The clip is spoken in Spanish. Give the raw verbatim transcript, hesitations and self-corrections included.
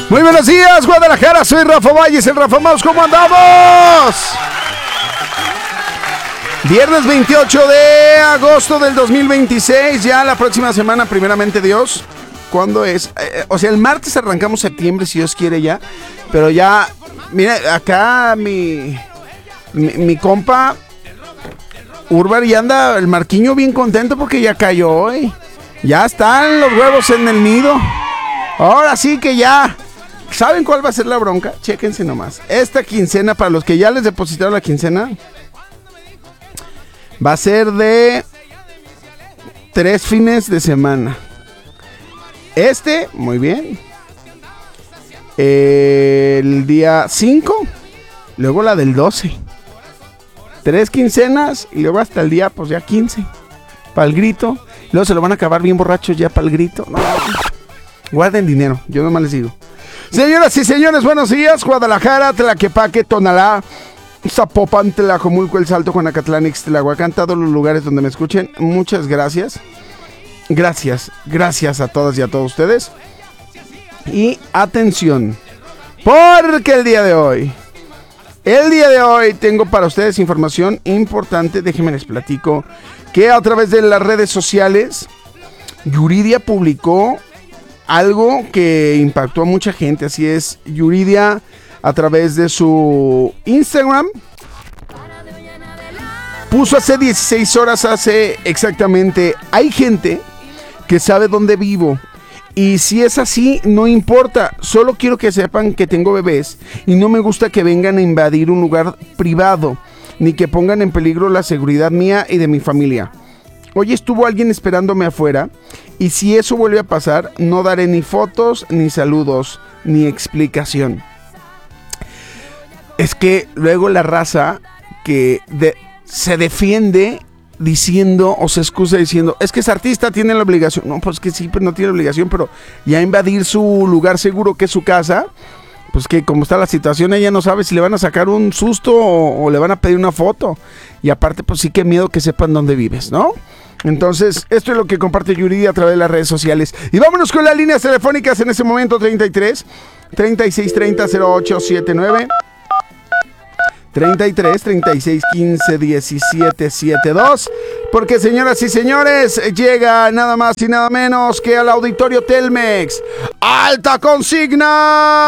Muy buenos días, Guadalajara. Soy Rafa Valles, el Rafa Maus. ¿Cómo andamos? Viernes veintiocho de agosto del dos mil veintiséis. Ya la próxima semana, primeramente Dios. ¿Cuándo es? Eh, o sea, el martes arrancamos septiembre, si Dios quiere ya. Pero ya, mira, acá mi, mi, mi compa Urbar y anda el Marquiño bien contento porque ya cayó hoy. Ya están los huevos en el nido. Ahora sí que ya. ¿Saben cuál va a ser la bronca? Chéquense nomás. Esta quincena, para los que ya les depositaron la quincena, va a ser de tres fines de semana. Este, muy bien. El día cinco, luego la del doce. Tres quincenas y luego hasta el día, pues ya quince. Para el grito. Luego se lo van a acabar bien borrachos ya para el grito. No, guarden dinero, yo nomás les digo. Señoras y señores, buenos días. Guadalajara, Tlaquepaque, Tonalá, Zapopan, Tlajomulco, El Salto, Juanacatlán, Ixtlahuacán, todos los lugares donde me escuchen. Muchas gracias. Gracias, gracias a todas y a todos ustedes. Y atención, porque el día de hoy, el día de hoy tengo para ustedes información importante. Déjenme les platico que a través de las redes sociales, Yuridia publicó algo que impactó a mucha gente. Así es, Yuridia a través de su Instagram puso hace dieciséis horas, hace exactamente: hay gente que sabe dónde vivo, y si es así, no importa, solo quiero que sepan que tengo bebés y no me gusta que vengan a invadir un lugar privado, ni que pongan en peligro la seguridad mía y de mi familia. Hoy estuvo alguien esperándome afuera, y si eso vuelve a pasar, no daré ni fotos, ni saludos, ni explicación. Es que luego la raza que de, se defiende diciendo, o se excusa diciendo, es que es artista, tiene la obligación. No, pues que sí, pues no tiene obligación, pero ya invadir su lugar seguro, que es su casa, pues que como está la situación, ella no sabe si le van a sacar un susto o, o le van a pedir una foto. Y aparte, pues sí, que miedo que sepan dónde vives, ¿no? Entonces, esto es lo que comparte Yuridia a través de las redes sociales. Y vámonos con las líneas telefónicas en ese momento: treinta y tres, treinta y seis, treinta, cero ocho setenta y nueve, treinta y tres, treinta y seis, quince, diecisiete, setenta y dos. Porque, señoras y señores, llega nada más y nada menos que al auditorio Telmex. ¡Alta consigna!